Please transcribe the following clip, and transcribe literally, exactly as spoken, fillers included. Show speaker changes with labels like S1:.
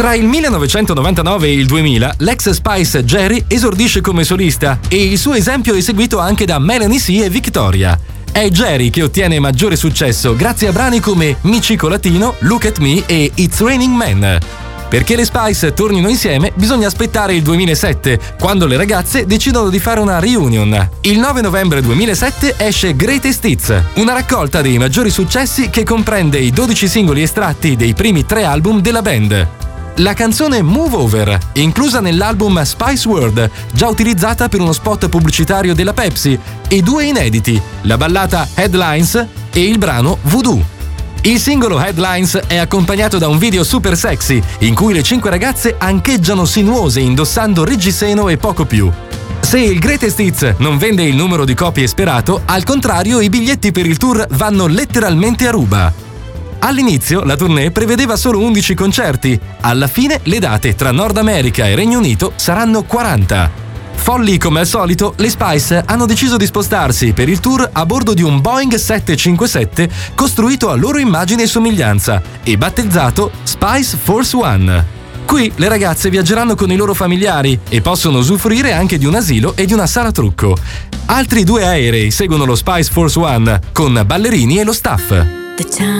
S1: Tra il millenovecentonovantanove e il duemila, l'ex Spice Geri esordisce come solista e il suo esempio è seguito anche da Melanie C e Victoria. È Geri che ottiene maggiore successo grazie a brani come Mi Cicolatino, Look at Me e It's Raining Men. Perché le Spice tornino insieme bisogna aspettare il duemilasette, quando le ragazze decidono di fare una reunion. Il nove novembre duemilasette esce Greatest Hits, una raccolta dei maggiori successi che comprende i dodici singoli estratti dei primi tre album della band. La canzone Move Over, inclusa nell'album Spice World, già utilizzata per uno spot pubblicitario della Pepsi, e due inediti, la ballata Headlines e il brano Voodoo. Il singolo Headlines è accompagnato da un video super sexy, in cui le cinque ragazze ancheggiano sinuose indossando reggiseno e poco più. Se il Greatest Hits non vende il numero di copie sperato, al contrario i biglietti per il tour vanno letteralmente a ruba. All'inizio la tournée prevedeva solo undici concerti, alla fine le date tra Nord America e Regno Unito saranno quaranta. Folli come al solito, le Spice hanno deciso di spostarsi per il tour a bordo di un Boeing sette cinquantasette costruito a loro immagine e somiglianza e battezzato Spice Force One. Qui le ragazze viaggeranno con i loro familiari e possono usufruire anche di un asilo e di una sala trucco. Altri due aerei seguono lo Spice Force One con ballerini e lo staff.